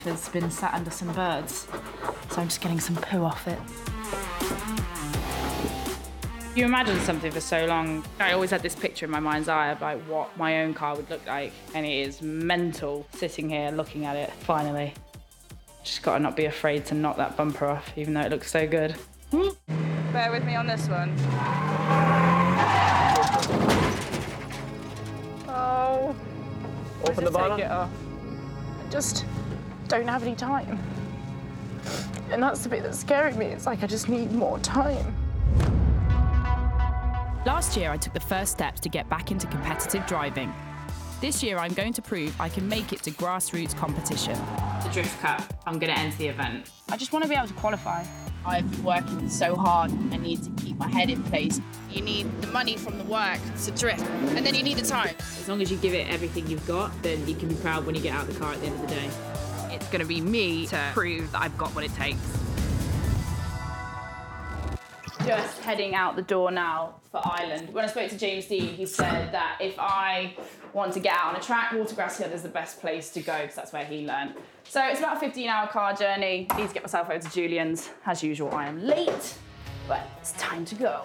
has been sat under some birds, so I'm just getting some poo off it. You imagine something for so long. I always had this picture in my mind's eye of like what my own car would look like, and it is mental sitting here looking at it, finally. Just gotta not be afraid to knock that bumper off, even though it looks so good. Bear with me on this one. Oh. Open the bonnet. Take it off. I just don't have any time. And that's the bit that's scaring me. It's like I just need more time. Last year, I took the first steps to get back into competitive driving. This year, I'm going to prove I can make it to grassroots competition. The Drift Cup, I'm going to enter the event. I just want to be able to qualify. I've been working so hard. I need to keep my head in place. You need the money from the work to drift, and then you need the time. As long as you give it everything you've got, then you can be proud when you get out of the car at the end of the day. It's going to be me to prove that I've got what it takes. Just heading out the door now for Ireland. When I spoke to James Dean, he said that if I want to get out on a track, Watergrass Hill is the best place to go because that's where he learned. So it's about a 15-hour car journey. Need to get myself over to Julian's. As usual, I am late, but it's time to go.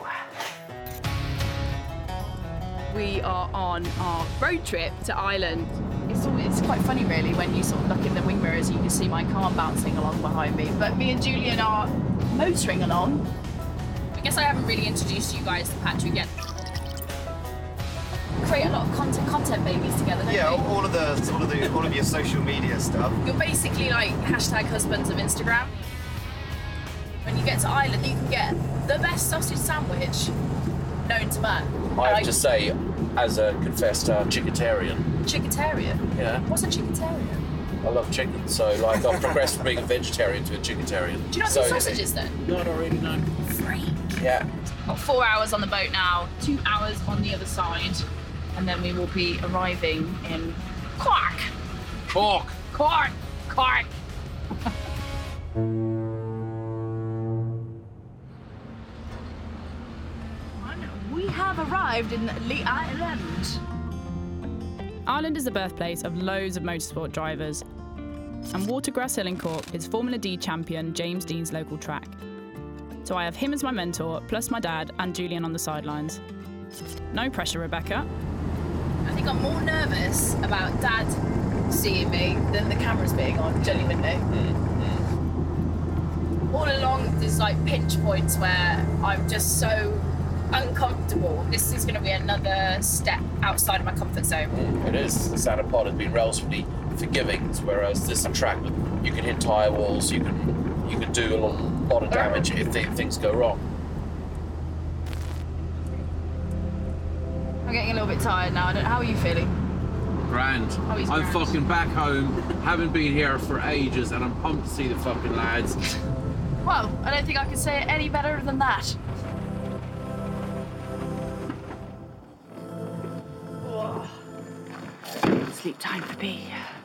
We are on our road trip to Ireland. It's quite funny, really, when you sort of look in the wing mirrors, you can see my car bouncing along behind me. But me and Julian are motoring along. I guess I haven't really introduced you guys to Patrick yet. Create a lot of content babies together, don't Yeah, we? all of your social media stuff. You're basically like #husbands of Instagram. When you get to Ireland, you can get the best sausage sandwich known to man. I have to say, as a confessed chicketarian. Chicketarian? Yeah. What's a chicketarian? I love chicken, so like I've progressed from being a vegetarian to a chicketarian. Do you know what sausages then? Not already, no. Freak. Yeah. Got 4 hours on the boat now, 2 hours on the other side, and then we will be arriving in Cork. Cork. Cork. Cork. We have arrived in the island. Ireland is the birthplace of loads of motorsport drivers, and Watergrass Hill in Cork is Formula D champion James Dean's local track. So I have him as my mentor, plus my dad and Julian on the sidelines. No pressure, Rebecca. I think I'm more nervous about Dad seeing me than the cameras being on, genuinely. All along, there's like pinch points where I'm just so uncomfortable. This is going to be another step outside of my comfort zone. It is. The Santa Pod has been relatively forgiving, whereas this is a track that you can hit tyre walls, you can do a lot of damage if things go wrong. I'm getting a little bit tired now. How are you feeling? Grand. Oh, he's I'm grand. fucking back home, haven't been here for ages, and I'm pumped to see the fucking lads. Well, I don't think I can say it any better than that. Sleep time for B.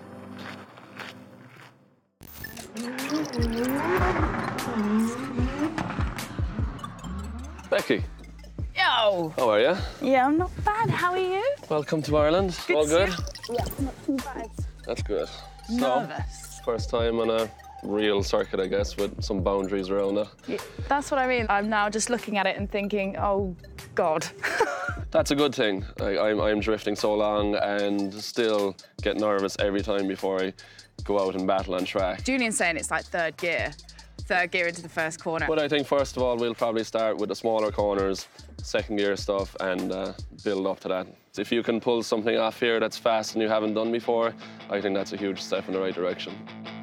Becky, Yo! how are you? Yeah, I'm not bad. How are you? Welcome to Ireland. All good? Yeah, not too bad. That's good. Nervous. So, first time on a real circuit, I guess, with some boundaries around it. Yeah, that's what I mean. I'm now just looking at it and thinking, oh, God. That's a good thing. I'm drifting so long and still get nervous every time before I go out and battle on track. Julian's saying it's like third gear into the first corner. But I think, first of all, we'll probably start with the smaller corners, second gear stuff, and build up to that. If you can pull something off here that's fast and you haven't done before, I think that's a huge step in the right direction.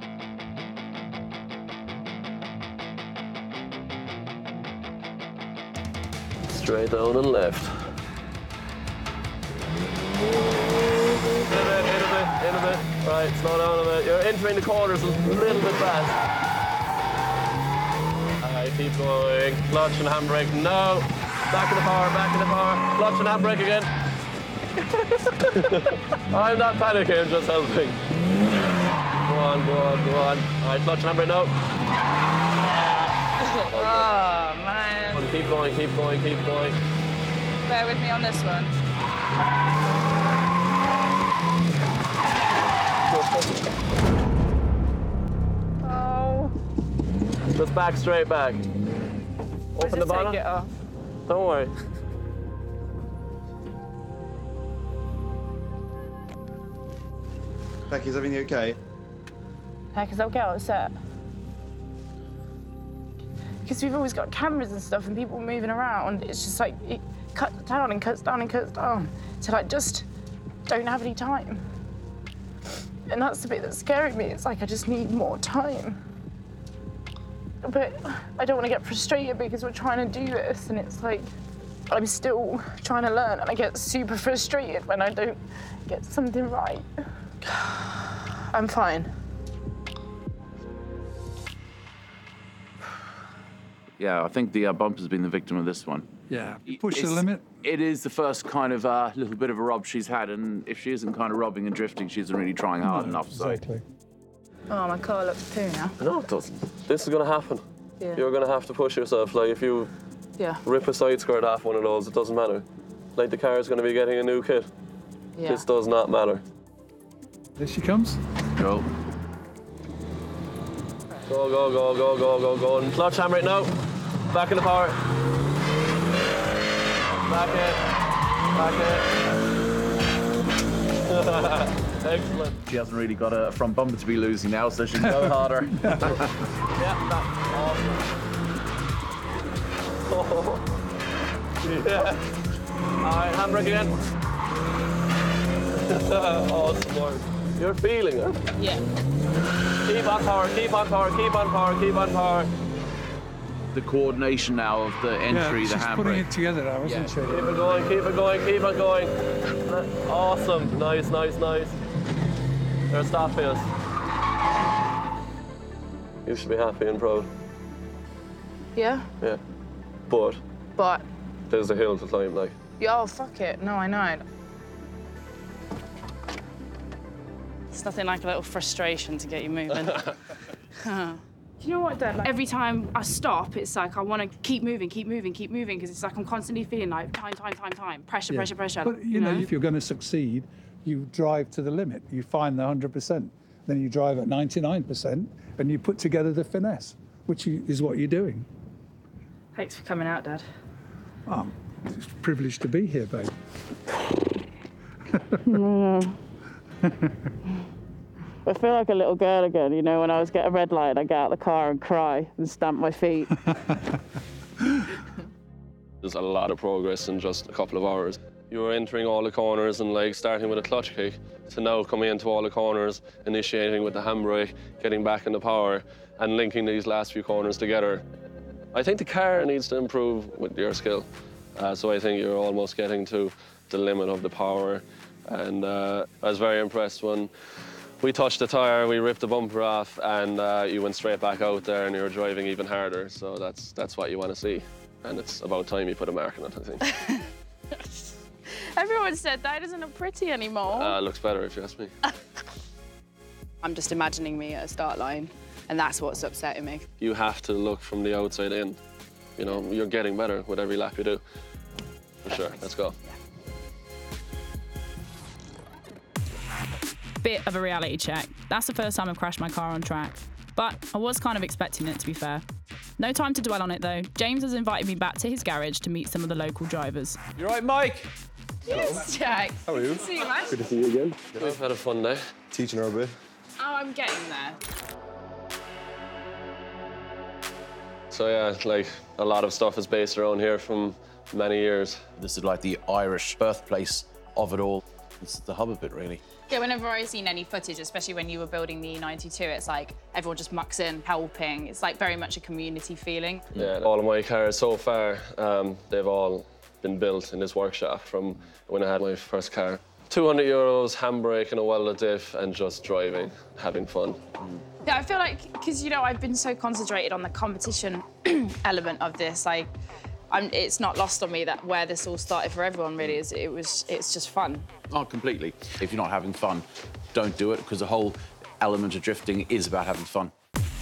Straight down and left. In a bit. Right, slow down a bit. You're entering the corners a little bit fast. Alright, keep going. Clutch and handbrake. No. Back in the power. Clutch and handbrake again. I'm not panicking, I'm just helping. Go on. Alright, clutch and handbrake, no. Oh, man. Keep going. Bear with me on this one. Just back, straight back. Open the bonnet. Take it off. Don't worry. Becky, is everything okay? Heck, is that okay? What's that? Because we've always got cameras and stuff and people moving around. It's just like it cuts down and cuts down and cuts down. So like just don't have any time. And that's the bit that's scaring me. It's like I just need more time. But I don't want to get frustrated because we're trying to do this and it's like I'm still trying to learn and I get super frustrated when I don't get something right. I'm fine. Yeah, I think the bumper's been the victim of this one. Yeah, push the limit. It is the first kind of little bit of a rob she's had, and if she isn't kind of robbing and drifting, she isn't really trying hard enough. So. Exactly. Oh, my car looks poo now. No, it doesn't. This is going to happen. Yeah. You're going to have to push yourself. Like, if you rip a side skirt off one of those, it doesn't matter. Like, the car is going to be getting a new kit. Yeah. This does not matter. There she comes. Go. Go, go, go, go, go, go, go. And clutch hammer it now. Back in the power. Back in. Excellent. She hasn't really got a front bumper to be losing now, so she can go harder. Yeah, that's awesome. Oh. Yeah. All right, handbrake again. Awesome work. You're feeling it. Yeah. Keep on power, keep on power, keep on power, keep on power. The coordination now of the entry, yeah, the she's handbrake. putting it together now, isn't she? Keep it going, keep it going, keep it going. Awesome. Nice, nice, nice. There's stop us. You should be happy and proud. Yeah? Yeah. But But, there's a hill to climb, like. oh, fuck it. No, I know. It's nothing like a little frustration to get you moving. You know what, Dad? Like, every time I stop, it's like I want to keep moving, because it's like I'm constantly feeling like time. Pressure, Yeah. pressure, pressure. But, you know, if you're going to succeed, you drive to the limit. You find the 100%. Then you drive at 99%, and you put together the finesse, which is what you're doing. Thanks for coming out, Dad. Oh, it's a privilege to be here, babe. I feel like a little girl again, you know, when I was get a red light, I get out of the car and cry and stamp my feet. There's a lot of progress in just a couple of hours. You were entering all the corners and like starting with a clutch kick to now coming into all the corners, initiating with the handbrake, getting back into power and linking these last few corners together. I think the car needs to improve with your skill. So I think you're almost getting to the limit of the power. And I was very impressed when we touched the tyre, we ripped the bumper off, and you went straight back out there and you were driving even harder. So that's what you want to see. And it's about time you put a mark on it, I think. Everyone said that doesn't look pretty anymore. It looks better if you ask me. I'm just imagining me at a start line, and that's what's upsetting me. You have to look from the outside in. You know, you're getting better with every lap you do. For sure, let's go. Bit of a reality check. That's the first time I've crashed my car on track. But I was kind of expecting it, to be fair. No time to dwell on it, though. James has invited me back to his garage to meet some of the local drivers. You right, Mike? Yes, Jack. How are you? See you, man. Good to see you again. We've had a fun day. Teaching her a bit. Oh, I'm getting there. So yeah, like a lot of stuff is based around here from many years. This is like the Irish birthplace of it all. This is the hub of it, really. Yeah, whenever I've seen any footage, especially when you were building the E92, it's like everyone just mucks in, helping. It's like very much a community feeling. Yeah, all of my cars so far, they've all been built in this workshop from when I had my first car. €200, handbrake and a welded diff, and just driving, having fun. Yeah, I feel like, because, you know, I've been so concentrated on the competition element of this, like, it's not lost on me that where this all started for everyone, really, is it's just fun. Oh, completely. If you're not having fun, don't do it, because the whole element of drifting is about having fun.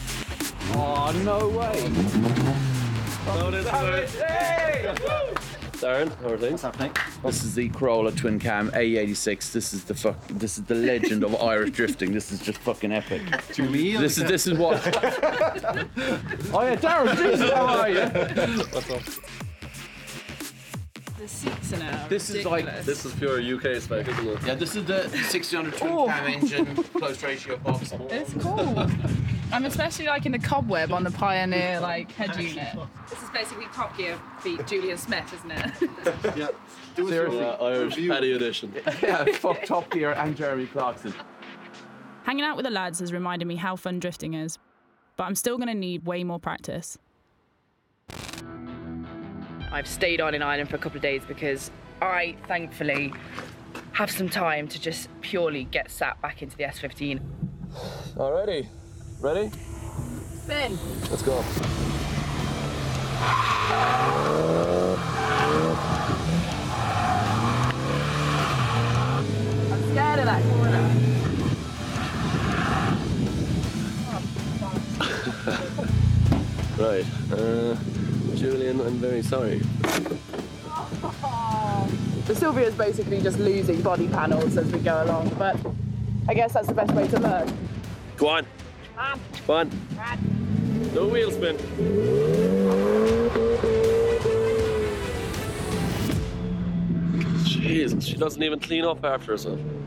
Oh, no way. So this is Darren, how are things? What's happening? This is the Corolla Twin Cam A86. This is the legend of Irish drifting. This is just fucking epic. To me? This is what. Oh yeah, Darren, Jesus, how are you? What's up? The seats in it. This is like This is pure UK spec, isn't it? Yeah, this is the 1600 Twin Cam engine, close ratio box. It's cool. I'm especially liking the cobweb on the Pioneer like head unit. This is basically Top Gear beat Julian Smith, isn't it? Yeah. Seriously. Irish Review. Paddy edition. Yeah, fuck Top Gear and Jeremy Clarkson. Hanging out with the lads has reminded me how fun drifting is, but I'm still going to need way more practice. I've stayed on in Ireland for a couple of days because I, thankfully, have some time to just purely get sat back into the S15. Alrighty. Ready? Ben! Let's go. I'm scared of that corner. Right. Julian, I'm very sorry. The Sylvia's basically just losing body panels as we go along, but I guess that's the best way to learn. Go on. Go on. No wheel spin. Jeez, she doesn't even clean up after herself.